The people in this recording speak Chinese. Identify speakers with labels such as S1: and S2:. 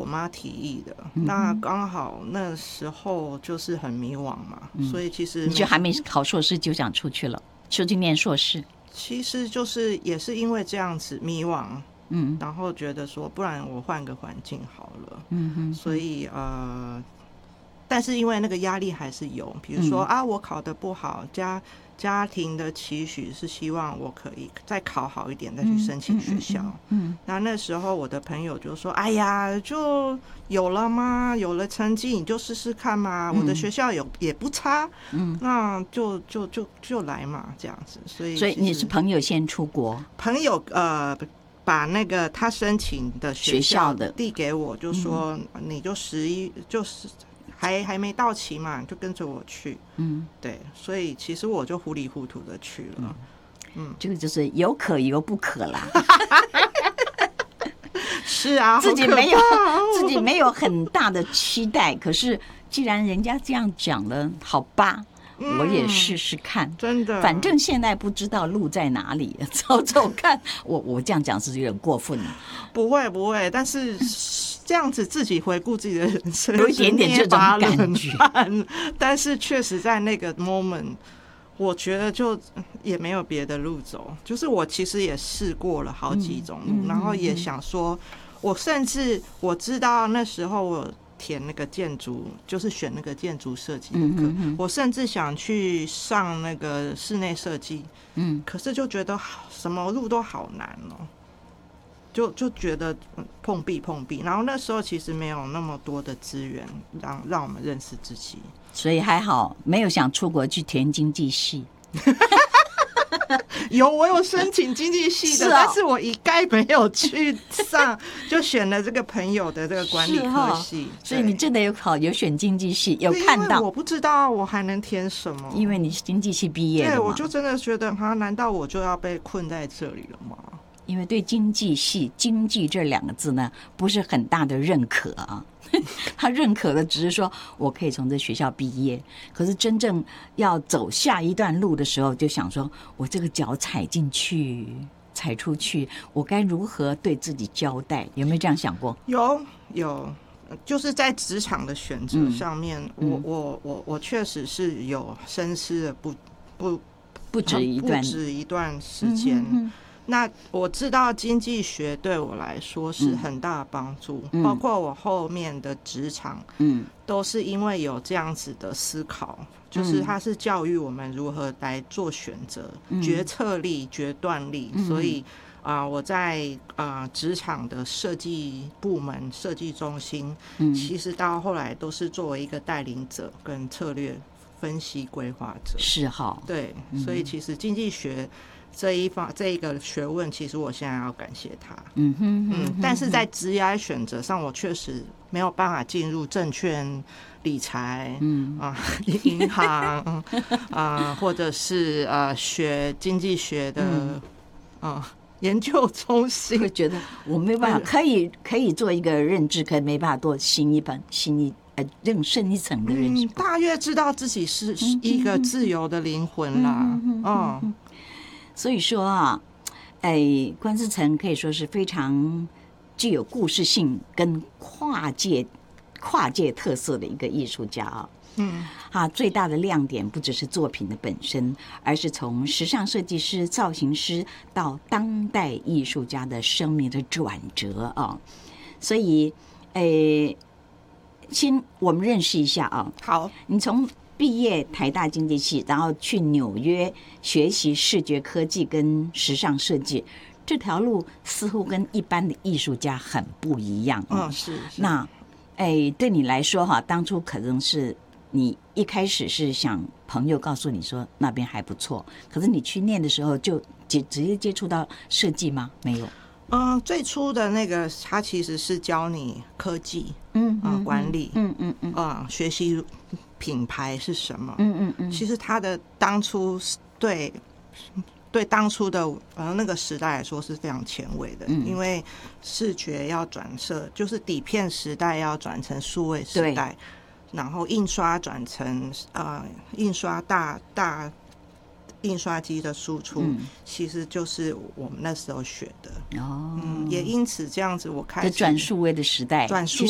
S1: 妈提议的。那刚好那时候就是很迷惘嘛，所以其实
S2: 你就还没考硕士就想出去了，出去念硕士。
S1: 其实就是也是因为这样子迷惘，然后觉得说不然我换个环境好了，所以但是因为那个压力还是有，比如说我考得不好，家庭的期许是希望我可以再考好一点，再去申请学校。那时候我的朋友就说：“哎呀，就有了吗？有了成绩你就试试看嘛。我的学校也不差，那就来嘛，这样子。”所以
S2: 你是朋友先出国，
S1: 朋友把那个他申请的学校递给我，就说你就就是还没到期嘛，就跟着我去。对，所以其实我就糊里糊涂的去了。
S2: 这个就是有可有不可啦。
S1: 是啊，
S2: 自己没有很大的期待，可是既然人家这样讲了，好吧，我也试试看。
S1: 真的，
S2: 反正现在不知道路在哪里，走走看。我这样讲是有点过分了。
S1: 不会，但是这样子自己回顾自己的人生，
S2: 有一点点这种感觉。
S1: 但是确实在那个 moment， 我觉得就也没有别的路走，就是我其实也试过了好几种路，然后也想说，我甚至我知道那时候我填那个建筑，就是选那个建筑设计的课，我甚至想去上那个室内设计，可是就觉得什么路都好难哦。就觉得碰壁，然后那时候其实没有那么多的资源让我们认识自己，
S2: 所以还好没有想出国去填经济系。
S1: 我有申请经济系的，但是我一概没有去上，就选了这个朋友的这个管理科系。
S2: 所以你真的有选经济系，有看到？
S1: 因为我不知道我还能填什么，
S2: 因为你是经济系毕业的嘛。
S1: 对，我就真的觉得难道我就要被困在这里了吗？
S2: 因为对经济系经济这两个字呢不是很大的认可啊，他认可的只是说我可以从这学校毕业，可是真正要走下一段路的时候就想说我这个脚踩进去踩出去，我该如何对自己交代？有没有这样想过？
S1: 有，就是在职场的选择上面，我确实是有深思的不止一段时间。那我知道经济学对我来说是很大的帮助，包括我后面的职场，都是因为有这样子的思考，就是它是教育我们如何来做选择、决策力、决断力。所以我在职场的设计部门、设计中心，其实到后来都是作为一个带领者跟策略分析规划者。
S2: 是哈，
S1: 对，所以其实经济学这一个学问，其实我现在要感谢他。但是在职业选择上，我确实没有办法进入证券、理财，银行，或者是学经济学的，研究中心。
S2: 会觉得我没办法，可以做一个认知，可以没办法做更深一层的认知。
S1: 大约知道自己是一个自由的灵魂啦。
S2: 所以说关思成可以说是非常具有故事性跟跨界特色的一个艺术家啊。最大的亮点不只是作品的本身，而是从时尚设计师、造型师到当代艺术家的生命的转折啊。所以先我们认识一下啊。
S1: 好，
S2: 你从毕业台大经济系，然后去纽约学习视觉科技跟时尚设计，这条路似乎跟一般的艺术家很不一样。
S1: 是。
S2: 那对你来说当初可能是你一开始是想朋友告诉你说那边还不错，可是你去念的时候就直接接触到设计吗？没有。
S1: 最初的那个他其实是教你科技，管理，学习品牌是什么，其实他的当初对当初的那个时代来说是非常前卫的，因为视觉要转设，就是底片时代要转成数位时代，然后印刷转成印刷大印刷机的输出，其实就是我们那时候学的。也因此这样子，我开始
S2: 转数位的时代，